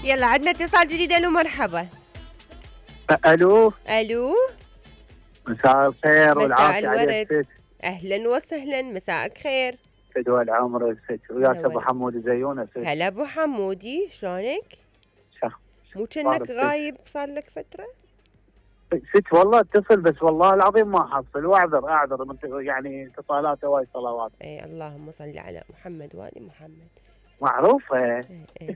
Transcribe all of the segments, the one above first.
يلا عندنا اتصال جديد. الو مرحبا. الو الو مساء الخير مساء والعافيه على الورد. الست. اهلا وسهلا، مساءك خير. فدوى العمر الست وياك ابو منورة. حمود زيونه ست. هلا ابو حمودي، شلونك؟ شخ مو صار كأنك ست. غايب صار لك فترة؟ ست والله اتصل بس والله العظيم ما حصل واعذر يعني اتصالات وايد صلوات. اي اللهم صل على محمد وآل محمد. معروفه. اي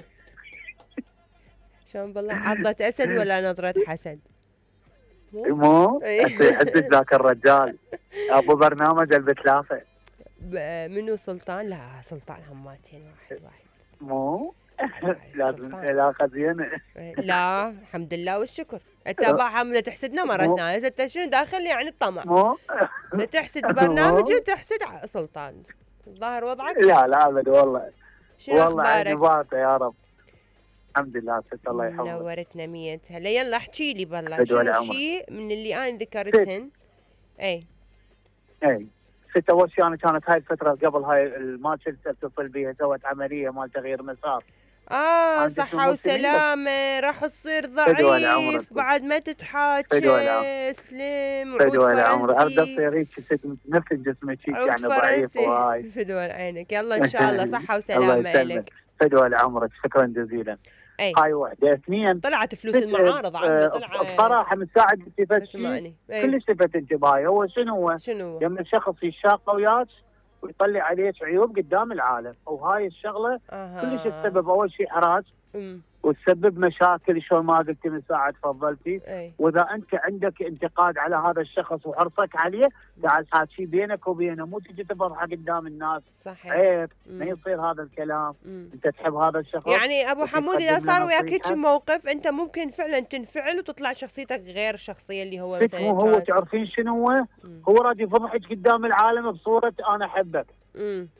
شلون بالله، عضة اسد ولا نظرة حسد؟ مو إي. يحدد ذاك الرجال ابو برنامج البتلافه. منو سلطان؟ لا سلطان هماتين واحد. مو لا، لازم سلطان. علاقه زينه. لا الحمد لله والشكر. انت ابا حمله تحسدنا مرتنا، هسه انت شنو داخل يعني الطمع؟ مو تحسد برنامج مو وتحسد سلطان. الظاهر وضعك. لا ابد والله. شنو والله عيني اخبارك؟ باطه يا رب. الحمد لله ست الله يحفظك. نورتنا مية هلا. يلا احكي لي بالله فدوى شنو العمر. الشيء من اللي انا ذكرتهن. اي ست اول شيء انا كانت هاي الفتره قبل هاي ما كنت اتصل بيها، سوت عمليه مال تغيير مسار. انا جسمي صحة مو سليم بس وسلامة، راح تصير فدوى العمر ضعيف بعد ما فدوى العمر تتحاكى. سلم عود فدوى العمر ارد فرنسي. اصير هيك ست نفس جسمك هيك عود يعني ضعيف فرنسي. وهاي. فدوى عينك. يلا ان شاء الله صحة الله وسلامة يسلمك. الك. فدوى العمر شكرا جزيلا. اي هاي واحده. اثنين طلعت فلوس ست المعارض عمي طلعت. بصراحه من ساعه فد شيء اسمعني. اي كلش لفت انتباهي. هو شنو هو؟ شنو هو؟ لما الشخص يشاق وياك ويطلع عليك عيوب قدام العالم، وهاي الشغله كلش تسبب اول شيء حراج وتسبب مشاكل شلون ما قلتي من ساعه تفضلتي. اي واذا انت عندك انتقاد على هذا الشخص وحرصك عليه تعال حاكي بينك وبينه، مو تجي تفضحه قدام الناس. صحيح. عيب. ما يصير هذا الكلام. انت تحب هذا الشخص يعني ابو حمود اذا وتقدم صار له وياك هيك نصيحة. موقف انت ممكن فعلا تنفعل وتطلع شخصيتك غير الشخصيه اللي هو ست مثلا مو هو كان. تعرفين شنو هو؟ هو راضي يفضحك قدام العالم بصوره انا احبك.